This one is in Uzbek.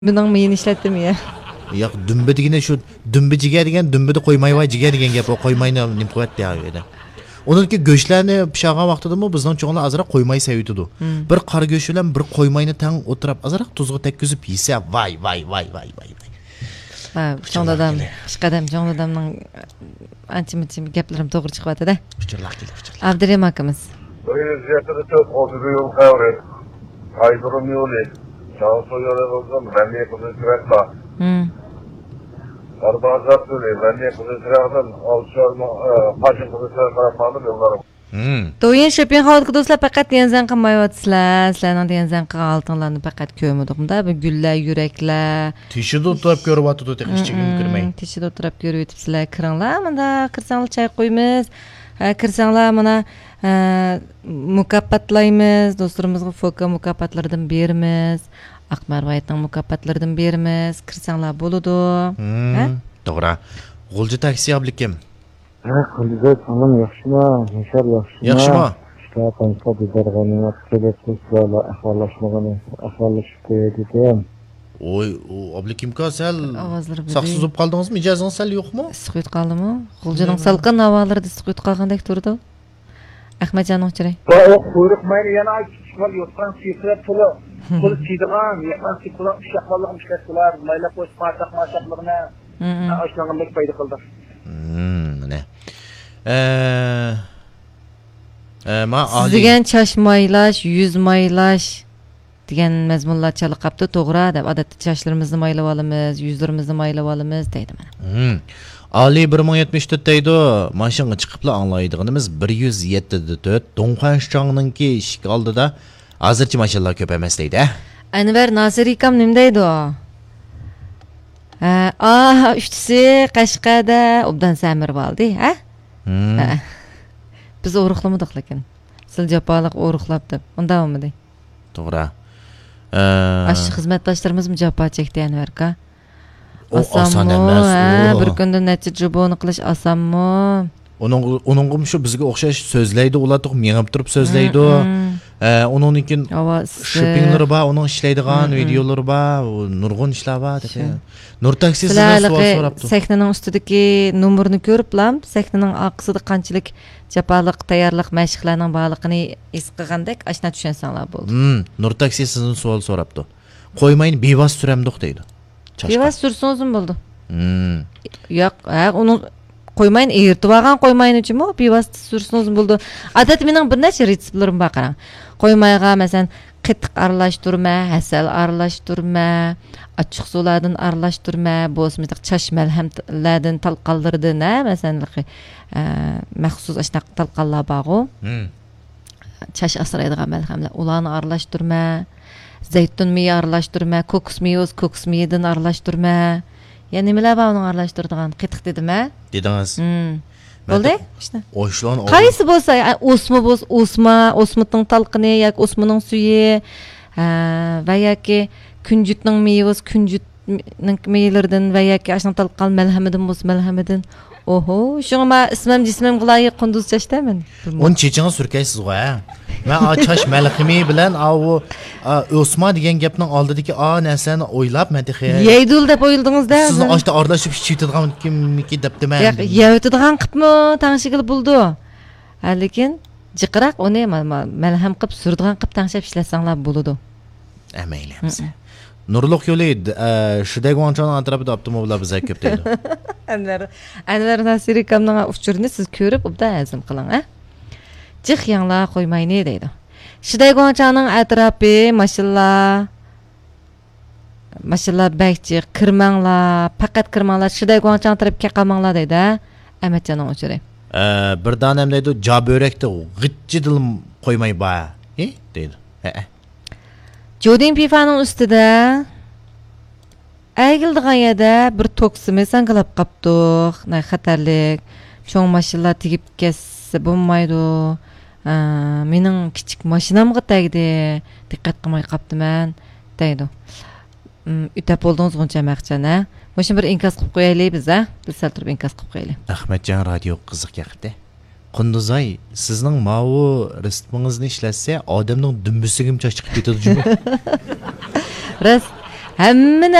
Bundan mıyın işlettim ya? Yo'q, dumba deganda shu dumba jigar degan dumbada qo'ymayvoy jigar degan gap, o qo'ymayni nim qilyapti edi. Uniki go'shtlarni pishirgan vaqtidami bizning cho'nglar azroq qo'ymay sevitdi. Bir qora go'sht bilan bir qo'ymayni tang o'tirib azroq tuzga tekkizib yesa, vay. Ha, cho'ngdadam, ishqadam cho'ngdadamning ancha-muncha gaplarim to'g'ri chiqyapti-da. Pichirlaq kelib pichirlaq. Abdurim akamiz. Öğrenciyatı çok oturuyor kavret. Kaydırmıyor. Şansı yorulduğum ben niye kızıştırakta. Arbazat söyleyeyim ben niye kızıştıraktan alışarma kaçın kızıştırak karamadım yollarım. To'yin shopping hol do'stlar faqat denzan qilmayapsizlar. Sizlarning denzan qilgan oltinlarni faqat ko'rmadim-da. Bu gullar, yuraklar. Tishida o'tirib ko'ryapti, teqishchigim kirmay. Tishida o'tirib ko'ryapsizlar. Kiringlar, mana kirsanglar choy qo'ymiz. Kirsanglar mana mukofotlaymiz. Do'stlarimizga foka mukofotlaridan beramiz. Aqmarvoyatning mukofotlaridan beramiz. Kirsanglar bo'ladi. To'g'ri. G'ulji taksi ablikim. Qildi, tamam, yaxshimi? Nishar yaxshimi? Yaxshimi? İşte tanışma bizlergeni, kelesizlerle ahvallaşıp koyaydık. Oy, ablikim-ka sal Ovozlari saqsizib qoldingizmi? Ijozangiz sal yo'qmi? Siqit qoldimi? G'uljining salqin havolarida siqit qolgandek turdi. Ahmadjon o'chiray. O kuyruk mayli yana çıkmal yoktan siyaset pulu. Pul çiğdiğen, yaktan siyaset şakmallığı müşkettiler. Mayla koş maşaklığına. Aşlanğınlık paydı kıldı. Ne? Siz degan chash maylash, yuz maylash degan mazmunlar chalib qapti, to'g'ri deb odatda chashlarimizni maylab olamiz, yuzlarimizni maylab olamiz deydi mana. Ali 1074 deydi. Mashinga chiqibla anglaydiganimiz 174 Dongxuanshangninki ishik oldida hozircha mashinlar ko'p emas deydi. Anvar Nasirikam nim deydi o? Üçtüsü Qashqada obdan samir bo'ldi, ha? Biz o'ruqlamadik lekin. Sil japaliq o'ruqlab deb. Undami dey? To'g'ri. Ash xizmatdoshlarimiz japa chekdi Anvarka. Oson emas. Bir kunda necha joboni qilish osonmi? Onun shu bizga o'xshash so'zlaydi, ular to'q mengib turib so'zlaydi. Onunkin shoppinglari bor, onun ishlaydigan videolari bor, nurg'un ishlar bor dedi. Nur taksi sizdan savol so'rabdi. Sahnaning ustidagi nomerni ko'riblam, sahnaning orqasida qanchalik japaliq tayyorlik mashqlarning borligini his qilgandek ashna tushensanglar bo'ldi. Nur taksi sizdan savol so'rabdi. Qo'ymayni bevos suramdiq deydi. Bevos sursangiz bo'ldi. Yo'q, uni qo'ymayni ertib olgan qo'ymayni uchunmi bevos sursangiz bo'ldi. Odat mening bir necha retseptlarim bor qarang. Qo'ymayga masalan qatiq aralashtirma, asal aralashtirma, ochiq suvlardan aralashtirma, bosmitik chash malhamlardan talqallardan, masalan, maxsus ashna talqallar bor-ku. Chash asraydigan malhamlar, ularni aralashtirma, zaytun miyi aralashtirma, kokos miyidan aralashtirma. Ya nimalar bor uni aralashtiradigan? Qatiq dedim-a? Dedingiz. Bo'ldi? İşte. Oshlan. Qaysi bo'lsa, o'smitning talqini yoki o'smining suyi va yoki kunjutning kunjutning meyilaridan va yoki ashna talqal malhamidan bo'lsa malhamidan. Oho, shunga ismim jismim g'iloyi qunduz chashdaman. Uni chechinga surkaysiz g'a. Men chash malhimi bilan o'sma degan gapning oldidagi narsani o'ylab mentixiya. Yeydul deb o'yildingizda. Sizni oshda aralashib ichitadigan kimniki debdiman. Yeyotadigan qilibmi tangshigil bo'ldi. Lekin jiqroq uni malham qilib surdigan qilib tangshab ishlasanglar bo'ladi. Amaylaymiz. Nurluq yo'li Shidag'onchon atrofida optimobillar bizga ko'p deydi. Anvar Nasirikamning uchurini siz ko'rib obda azm qiling, ha? Jiq yanglar qo'ymayni deydi. Shidag'onchonning atrofi mashallah bakchi kirmanglar, faqat kirmanglar, Shidag'onchon tarafga qolmanglar deydi. Ahmadjonning uchuri. Bir danem deydi, jabörekda g'itchi dilim qo'ymay ba, deydi. Jodin pifaning ustida aygildigan yerda bir toksimi sanqilab qapdiq. Xatarlik. Cho'ng mashinalar tegib ketsa bo'lmaydi. Mening kichik mashinamga tegdi. Diqqat qilmay qaptiman deydi. Ütap bo'ldingiz g'uncha maqchana. Mana bir inkos qilib qo'yaylik biz, ha? Biz sal turib inkos qilib qo'yaylik. Ahmadjon radio qiziq yaqdi. Qunduzay, sizning mavu ritmingizni ishlatsa, odamning dumbusigim chiqib ketadi jumla. Ras hamma